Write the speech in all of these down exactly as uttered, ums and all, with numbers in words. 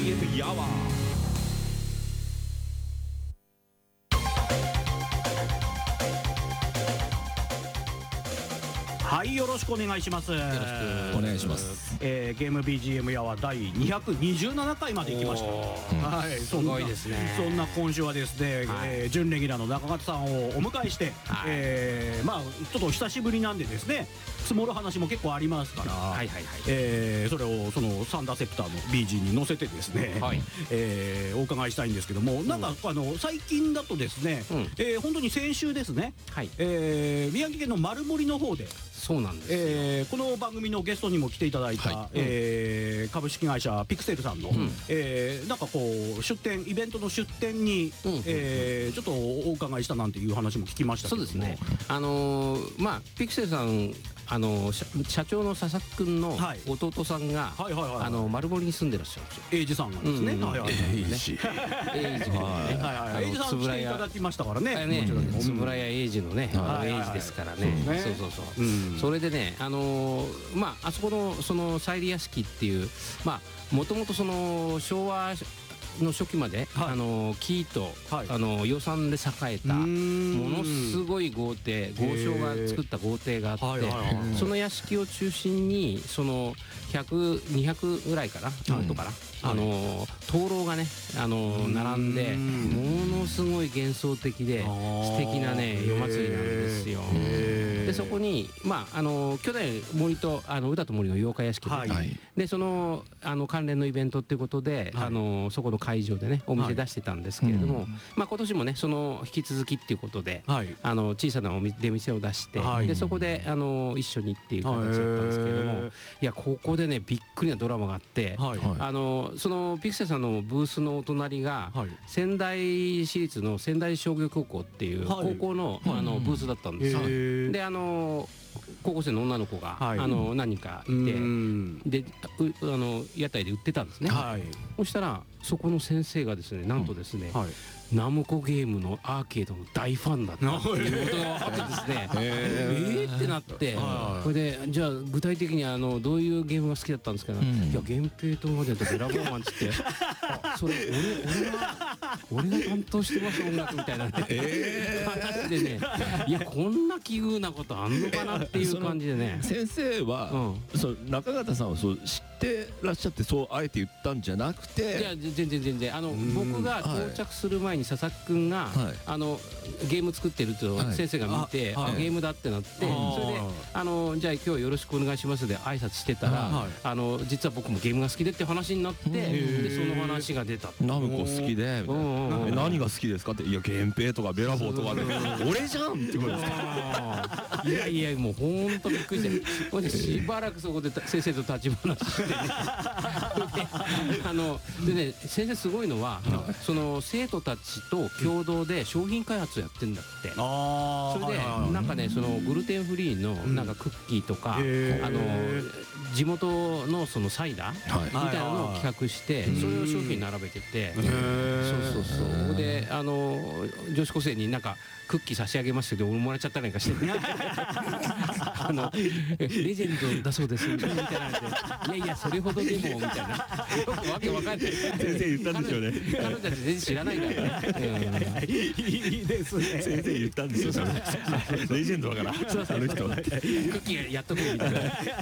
ーエム ヤワー。はい、よろしくお願いします。よろしくお願いします。 えー、ゲーム ビージーエム やはだいにひゃくにじゅうななかいまで行きました。はい、 すごいですね。 そんな今週はですね、はい、えー、準レギュラーの中勝さんをお迎えして、はい、えー、まあちょっと久しぶりなんでですね、積もる話も結構ありますから、はいはいはい、えー、それをそのサンダーセプターの ビージー に乗せてですね、はい、えー、お伺いしたいんですけども、なんか、うん、あの最近だとですね、うん、えー、本当に先週ですね、はい、えー、宮城県の丸森の方で。 そうなんですよ、 えー、この番組のゲストにも来ていただいた、はい、えー、株式会社ピクセルさんの、うん、えー、なんかこう出店イベントの出店に、うん、えー、ちょっとお伺いしたなんていう話も聞きましたけども。 そうですね、あのー、まあピクセルさん、あの社, 社長の佐々木君の弟さんが丸森に住んでらっしゃるんですよ。 英二さんがですね。 英二英二君ね、 英二さん来ていただきましたからね。 円谷英二のね、英二ですからね。そうそうそう。それでね、あのまああそこのその齋理屋敷っていう、まあもともとその昭和の初期まで、はい、あの木と、はい、あの予算で栄えたものすごい豪邸、豪商が作った豪邸があって、その屋敷を中心にそのひゃく、にひゃくぐらいかな、もっとかな、あの灯籠がね、あの並んで、ものすごい幻想的で素敵なね夜祭りなんですよ。でそこにまああの去年森とあの歌と森の妖怪屋敷で、はい、でそのあの関連のイベントっていうことで、はい、あのそこの会場でねお店出してたんですけれども、はい、まあ今年もねその引き続きっていうことで、はい、あの小さなお出店を出して、はい、でそこであの一緒にっていう形だったんですけれども、いやここでねびっくりなドラマがあって、はい、あのそのピクセルさんのブースのお隣が、はい、仙台市立の仙台商業高校っていう高校の、はい、あのブースだったんですよ。であの高校生の女の子が、はい、あの何人かいて、であの屋台で売ってたんですね。はい、そしたらそこの先生がですね、なんとですね、はい、ナムコゲームのアーケードの大ファンだったっていうことが分かってですね、えーってなって、これでじゃあ具体的にあのどういうゲームが好きだったんですかね、うん、いや源平とマジでベラボーマンっつってそれ俺俺が俺が担当してます音楽みたいなね、えー、話でね、いやこんな奇遇なことあんのかなっていう感じでね。 先生は、うん、そう中方さんはそう知ってらっしゃってそうあえて言ったんじゃなくて、 いや全然全然あの僕が到着する前に佐々木君が、はい、あのゲーム作ってると先生が見て、はい、ゲームだってなって、それであのじゃあ今日よろしくお願いしますで挨拶してたら、はい、あの実は僕もゲームが好きでって話になって、でその話が出た。 ナムコ好きでみたいな、何が好きですかって、いや源平とかベラボーとかで俺じゃんってことですか。 いやいやもうほんとびっくりして、ほんでしばらくそこで先生と立ち話してねあのでね先生すごいのは、その生徒たちと共同で商品開発をやってんだって。それでなんかねそのグルテンフリーのなんかクッキーとか、あの地元のそのサイダーみたいなのを企画してそれを商品並べてて、そうそうそうであの女子高生になんかクッキー差し上げますけどもらっちゃったりなんかしてあのレジェンドだそうですみたいなで、いやいやそれほどでもみたいな、よくわけわかんない先生言ったんでしょうね。 彼女たち全然知らないからね。 いいですね。 先生言ったんですよ。レジェンドだからあの人はクッキーやっとくみたいな。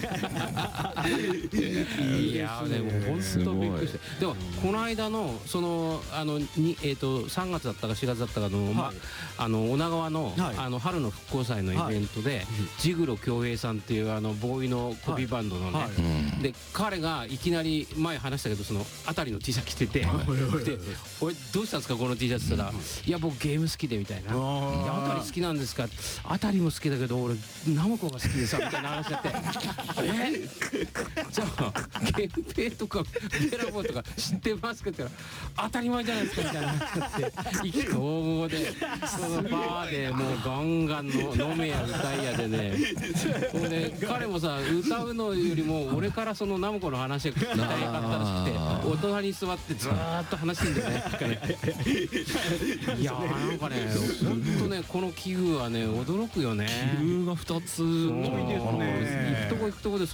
いやでも本当びっくりして。でもこの間のそのあのにえっとさんがつだったかしがつだったかのまあの女川のあの春の復興祭のイベントでジグロ恭平さんっていうあのボーイのコピーバンドのね、で彼がいきなり前話したけどそのあたりの T シャツ着てて、で俺どうしたんですかこの T シャツって言ったら、いや僕ゲーム好きでみたいな、あたり好きなんですか、あたりも好きだけど俺ナムコが好きでさみたいな話になって、えじゃあ源平とかベラボーとか知ってますかって言ったら当たり前じゃないですかみたいな話になって、意気投合でそのバーでもうガンガンの飲めや歌いやでね、もうね彼もさ歌うのよりも俺からそのナムコの話が聞きたいかったらしくて、お隣に座ってずーっと話してんだよね。いやーなんかね本当ねこの器具はね驚くよね。 器具がふたつすごいですね。 行くとこ行くとこでそういう人に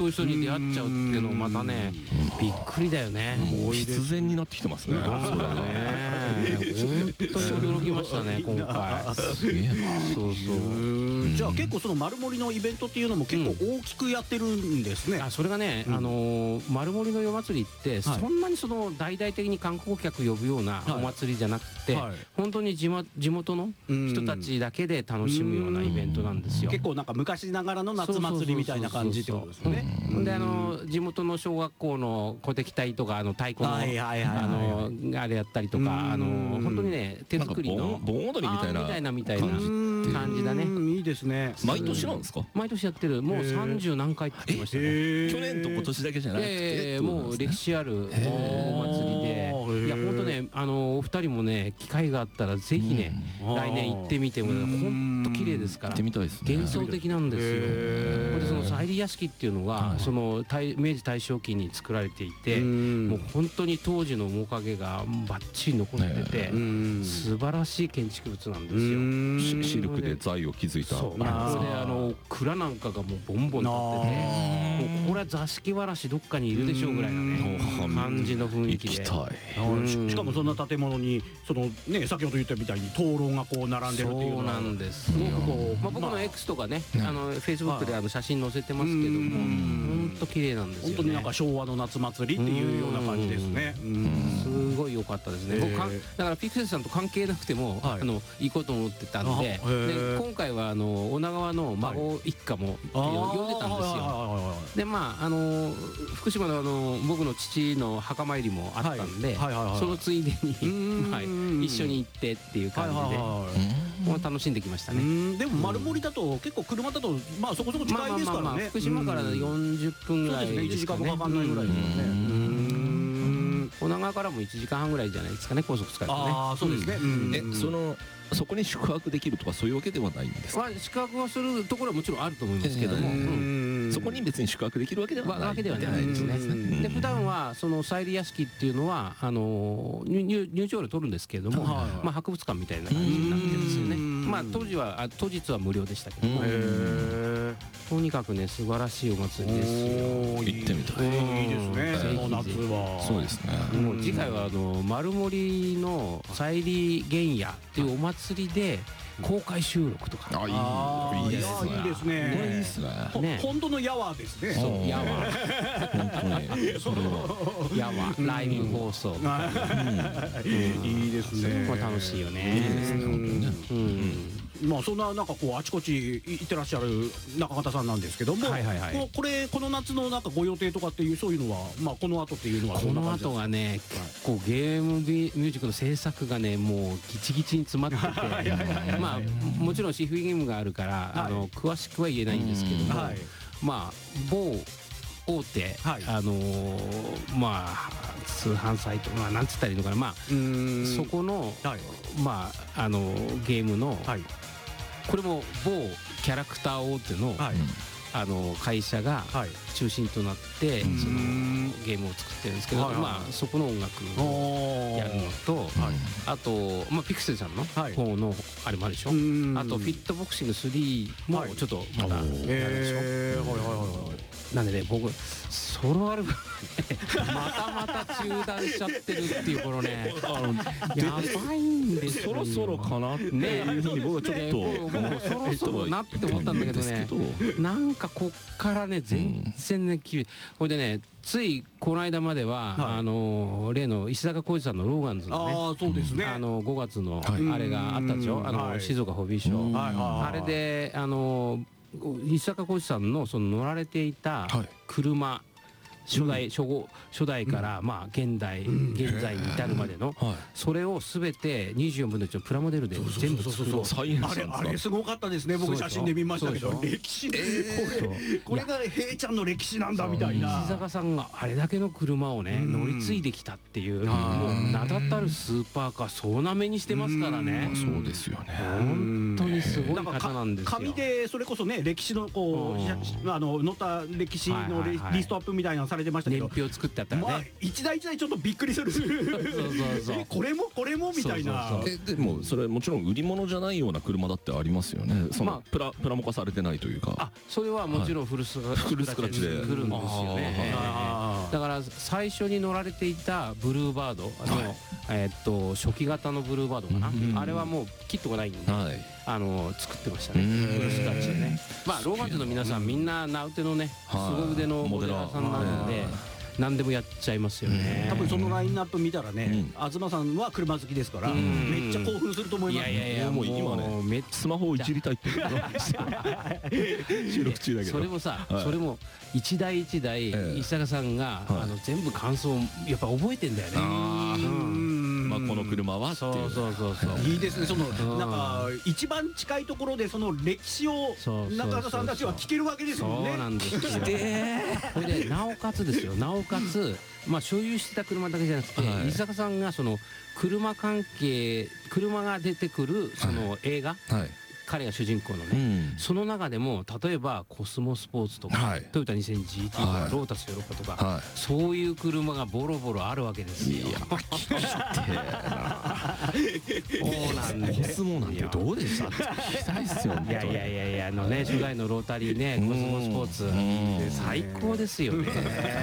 出会っちゃうっていうのもまたねびっくりだよね。 もう必然になってきてますね。 そうだね。本当に驚きましたね今回。 すげえな。 そうそう。 じゃあ結構その丸森のイベントっていうのも結構大きくやってるんですね。 あ、それがね、あの丸森の夜祭りってそんなにその大々的に観光客呼ぶようなお祭りじゃなくて、本当に地元の人たちだけで楽しむようなイベントなんですよ。 結構なんか昔ながらの夏祭りみたいな感じってことですよね。 で、あの地元の小学校の鼓笛隊とかあの太鼓のあのあれやったりとか、あの本当にね手作りの盆踊りみたいなみたいなみたいな感じだね。 いいですね。 毎年なんですか？ 毎年やってる。もう三十何回って言ってましたね。 去年と今年だけじゃなくて、 もう歴史あるお祭りで、いや本当ね、あのお二人もね機会があったらぜひね来年行ってみても本当綺麗ですから。 行ってみたいですね。 幻想的なんですよ。でその沙入屋敷っていうのがその明治大正期に作られていて、もう本当に当時の面影がバッチリ残ってて素晴らしい建築物なんですよ。 シルクで材を築いた。 そう。これあの蔵なんかがもうボンボン立ってて、もうこれは座敷わらしどっかにいるでしょうぐらいのね感じの雰囲気で。 行きたい。しかもそんな建物にそのね先ほど言ったみたいに灯籠がこう並んでるっていうのは。 そうなんです。まあ僕の X とかね、あの Facebook であの写真載せてますけども、本当綺麗なんですよね。 本当になんか昭和の夏祭りっていうような感じですね。 すごい良かったですね。僕かだからピクセスさんと関係なくてもあの行こうと思ってたんで、で今回はあの女川の孫一家も呼んでたんですよ。でまああの福島のあの僕の父の墓参りもあったんで、そのついでに一緒に行ってっていう感じでもう楽しんできましたね。 でも丸森だと結構車だとまあそこそこ近いですからね。 福島からよんじゅっぷんぐらいですかね。 いちじかんもかかんないぐらいですよね。 女川からもいちじかんはんぐらいじゃないですかね、高速使ってね。 ああそうですね。 えそのそこに宿泊できるとかそういうわけではないんですか？ 宿泊をするところはもちろんあると思いますけども、 そこに別に宿泊できるわけではないわけではないですね。で普段はその沙入屋敷っていうのはあの入入場料取るんですけれども、まあ博物館みたいな感じになってるんですよね。まあ当時は当日は無料でしたけども、とにかくね素晴らしいお祭りですよ。 行ってみたい。 いいですね。この夏は。 そうですね。 もう次回はあの丸森の沙入原野っていうお祭りで公開収録とか。 あいいいいですね。 いいですね。 これいいですね。 本当のやわですね。 そうやわ。 本当にそれはやわライブ放送。 いいですね。 これ楽しいよね。 いいですね本当にね。 まあそんななんかこうあちこち行ってらっしゃる中方さんなんですけども、これこの夏のなんかご予定とかっていうそういうのはまあこの後っていうのはこの後がね結構ゲームミュージックの制作がねもうギチギチに詰まってて、まあもちろんシフィゲームがあるからあの詳しくは言えないんですけども、まあ某大手あのまあ通販サイトまあなんつったらいいのかな、まあそこのまああのゲームのこれも某キャラクター大手のあの会社が中心となってそのゲームを作ってるんですけど、まあそこの音楽をやるのと、あとまあピクセルさんの方のあれもあるでしょ。あとフィットボクシングスリーもちょっとまだやるでしょ。なんでね僕ソロアルバムまたまた中断しちゃってるっていうこのねやばいんですよ。 そろそろかなっていうふうに僕はちょっともうそろそろなって思ったんだけどね、なんかこっからね全然ねきれい。これでねついこの間まではあの例の石坂浩二さんのローガンズのねあのごがつのあれがあったでしょ、あの静岡ホビーショー。あれであの石坂浩二さんのその乗られていた車、初代初号初代からまあ現代現在に至るまでのそれをすべてにじゅうよんぶんのいちのプラモデルで全部作ろう。 あれあれすごかったですね。僕写真で見ましたけど歴史これこれが平ちゃんの歴史なんだみたいな。 石坂さんがあれだけの車をね乗り継いできたっていうもう名だたるスーパーカー総なめにしてますからね。 そうですよね。 本当にすごい方なんですよ。 紙でそれこそね歴史のこうあの載った歴史のリストアップみたいなのされてましたけど、 年表作ってあったらね、 まあ一台一台ちょっとびっくりするそうそうそうえこれもこれもみたいな。 そうそうえでもそれもちろん売り物じゃないような車だってありますよね。そまあのプラプラモ化されてないというか。 あ、それはもちろんフルスクラッチフルスクラッチで来るんですよね。 あーだから最初に乗られていたブルーバード、あの、 はいえーっと初期型のブルーバードかな、 うんあれはもうキットがないんで、 はい。 あの作ってましたね、 うんフルスクラッチでね。まあローガンズの皆さんみんな名うてのね、すはいご腕のモデラーさんなので、何でもやっちゃいますよね。 多分そのラインナップ見たらね、 うん東さんは車好きですから、 うんめっちゃ興奮すると思いいます。 やいやいや、 もう今ねめっちスマホをいじりたいっていうの収録中だけど。 ゃそれもさ、 はいそれも一台一台、 ええ石坂さんが、 はいあの全部感想をやっぱ覚えてんだよね。 あーうんまあこの車はってそいううそうそうそう。 いいですね、そのんなんか一番近いところでその歴史をそうそうそうそう中田さんたちは聞けるわけですもんね。 そうなんですよ。これでなおかつですよ。なおかつ、まあ所有してた車だけじゃなくて、 はい石坂さんがその車関係、車が出てくるその映画、 はい。 彼が主人公のうね。 ん。 その中でも例えばコスモスポーツとか、 はいトヨタ にせんジーティー とか、 はいロータスヨーロッパとか、 はそういう車がボロボロあるわけですよ。 い。いやそうなんでコすスモなんてどうでしたって聞きたいっすよ。 いやいやいやいや、あのね、初代のロータリーね、コスモスポーツうん最高ですよね。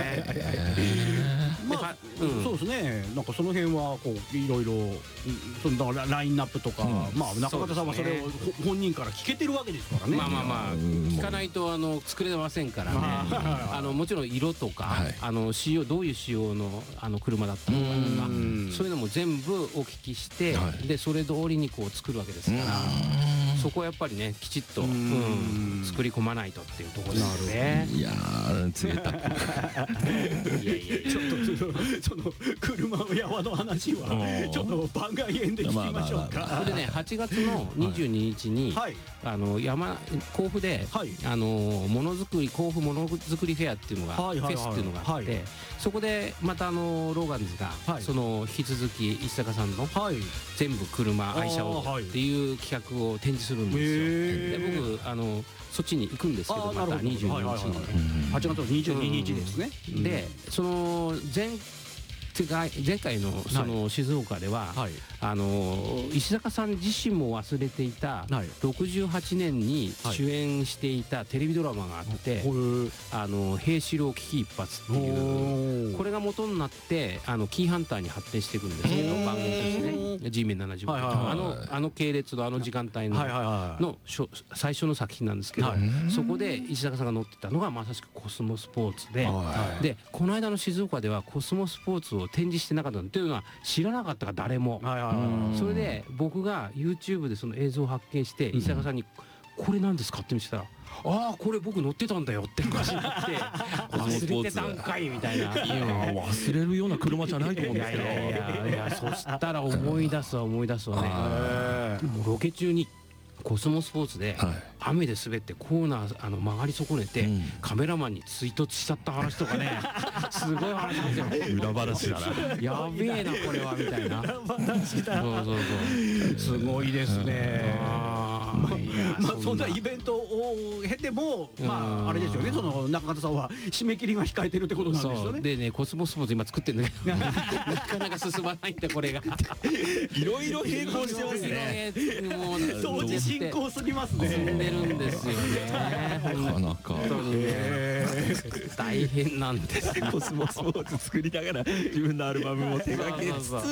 まあ、 うんそうですね、なんかその辺はこういろいろ、うんそのだからラインナップとか、 うんまあ中田さんはそれをそうほ本人から聞けてるわけですからね。 まあまあまあ、 うん聞かないとあの作れませんからね。あのもちろん色とか、 はいあの仕様どういう仕様のあの車だったのかとかうん、 そういうのも全部お聞きして、 はいでそれ通りにこう作るわけですから、そこはやっぱりねきちっと、 うんうん作り込まないとっていうところですね。 いやー贅沢。 いやいやいや。 ちょっとそのその車の山の話はうんちょっと番外編で聞きましょうまあまあまあか。 それでねはちがつのにじゅうににちに、 はいあの山甲府で、 はいあのものづくり甲府ものづくりフェアっていうのが、 はいはいはいフェスっていうのがあって、 はいそこでまたあのローガンズが、 はいその引き続き石坂さんのはい。 全部車愛車をあーはいっていう企画を展示するんですよ。 へでー僕あのそっちに行くんですけど、またあーなるほどにじゅうににちはいはいはいに。 はちがつのにじゅうににちですね。 でその前回前回のその静岡では、 はいあの石坂さん自身も忘れていた、 はいろくじゅうはちねんに主演していたテレビドラマがあってこう 「あの平四郎危機一髪」っていうこれが元になってあのキーハンターに発展していくんですけど番組としてね G メンななじゅうごはいはいはいあのあの系列のあの時間帯のはいはいはいの初最初の作品なんですけど、 はいそこで石坂さんが乗ってたのがまさしくコスモスポーツで、 はでこの間の静岡ではコスモスポーツを展示してなかったっていうのは知らなかったから誰も。 はいはいはい。 それで僕が YouTube でその映像を発見して石坂さんに「これ何ですか?」って見せたら「ああこれ僕乗ってたんだよ」って話になって「忘れてたんかい」みたいな。 いやー忘れるような車じゃないと思うんいですけど。 やいやいやいやそしたら思い出すわ思い出すわね。 えーもうロケ中にコスモスポーツではい雨で滑ってコーナーあの曲がり損ねてうんカメラマンに追突しちゃった話とかねすごい話なんですよ。 裏話だな。 やべえなこれはみたいな。 話だ。 そうそうそう。 すごいですね。 あーいやまあそんなイベントを経ても、まうんああれですよね。その中方さんは締め切りが控えてるってことなんですそうよね。 でねコスモスポーツ今作ってるんだけどなかなか進まないんだこれが。 いろいろ並行してますね。 もう同時進行すぎますね。 進んでるんですよね。 なかなか。 本当にねえ大変なんですよ。 コスモスポーツ作りながら自分のアルバムも手掛けつそうそうそうつ